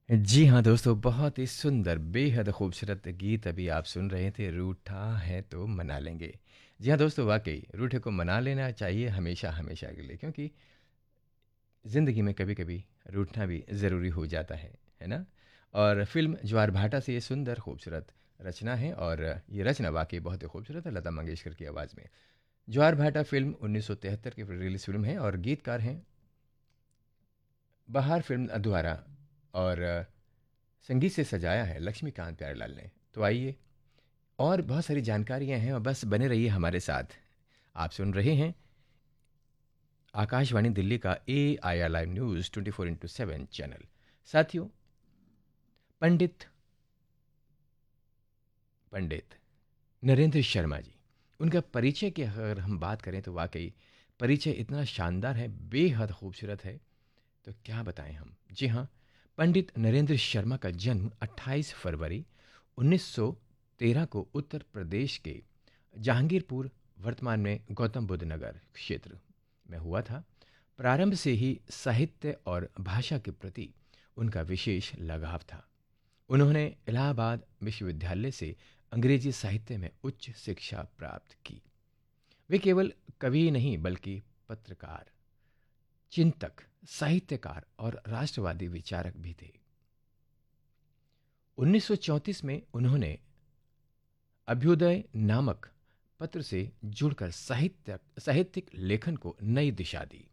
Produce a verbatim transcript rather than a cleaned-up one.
जी हाँ दोस्तों, बहुत ही सुंदर, बेहद खूबसूरत गीत अभी आप सुन रहे थे, रूठा है तो मना लेंगे। जी हाँ दोस्तों, वाक़ई रूठे को मना लेना चाहिए हमेशा, हमेशा के लिए, क्योंकि ज़िंदगी में कभी-कभी रूठना भी ज़रूरी हो जाता है, है ना? और फ़िल्म ज्वार-भाटा से ये सुंदर खूबसूरत रचना है और ये रचना वाक़ई बहुत ही खूबसूरत है लता मंगेशकर की आवाज़ में। ज्वार-भाटा फ़िल्म उन्नीस सौ तिहत्तर की रिलीज़ फ़िल्म है और गीतकार हैं बहार फ़िल्म द्वारा और संगीत से सजाया है लक्ष्मीकांत प्यारेलाल ने। तो आइए और बहुत सारी जानकारियाँ हैं और बस बने रहिए हमारे साथ। आप सुन रहे हैं आकाशवाणी दिल्ली का ए I R live news twenty four into seven channel. साथियों, पंडित पंडित नरेंद्र शर्मा जी, उनका परिचय की अगर हम बात करें तो वाक़ई परिचय इतना शानदार है, बेहद खूबसूरत है, तो क्या बताएँ हम? जी हाँ, पंडित नरेंद्र शर्मा का जन्म अट्ठाईस फरवरी उन्नीस सौ तेरह को उत्तर प्रदेश के जहांगीरपुर, वर्तमान में गौतम बुद्ध नगर क्षेत्र में हुआ था। प्रारंभ से ही साहित्य और भाषा के प्रति उनका विशेष लगाव था। उन्होंने इलाहाबाद विश्वविद्यालय से अंग्रेजी साहित्य में उच्च शिक्षा प्राप्त की। वे केवल कवि नहीं बल्कि पत्रकार, चिंतक, साहित्यकार और राष्ट्रवादी विचारक भी थे। उन्नीस सौ चौंतीस में उन्होंने अभ्युदय नामक पत्र से जुड़कर साहित्य साहित्यिक लेखन को नई दिशा दी।